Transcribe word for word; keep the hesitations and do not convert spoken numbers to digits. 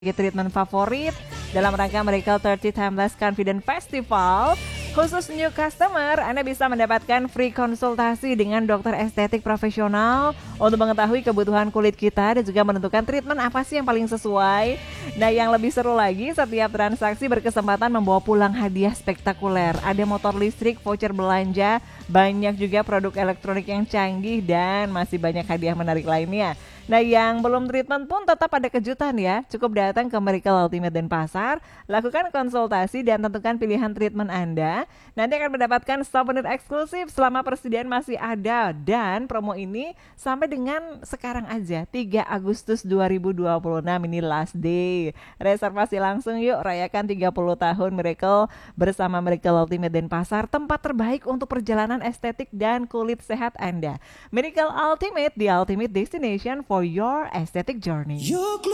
Treatment favorit dalam rangka Miracle tiga puluh Timeless Confident Festival. Khusus new customer, Anda bisa mendapatkan free konsultasi dengan dokter estetik profesional untuk mengetahui kebutuhan kulit kita dan juga menentukan treatment apa sih yang paling sesuai. Nah, yang lebih seru lagi, setiap transaksi berkesempatan membawa pulang hadiah spektakuler. Ada motor listrik, voucher belanja, banyak juga produk elektronik yang canggih, dan masih banyak hadiah menarik lainnya. Nah, yang belum treatment pun tetap ada kejutan ya. Cukup datang ke Miracle Ultimate Denpasar, lakukan konsultasi dan tentukan pilihan treatment Anda. Nanti akan mendapatkan souvenir eksklusif selama persediaan masih ada. Dan promo ini sampai dengan sekarang aja, tiga Agustus dua ribu dua puluh enam, ini last day. Reservasi langsung yuk, rayakan tiga puluh tahun Miracle bersama Miracle Ultimate Denpasar, tempat terbaik untuk perjalanan estetik dan kulit sehat Anda. Miracle Ultimate, the ultimate destination for your aesthetic journey.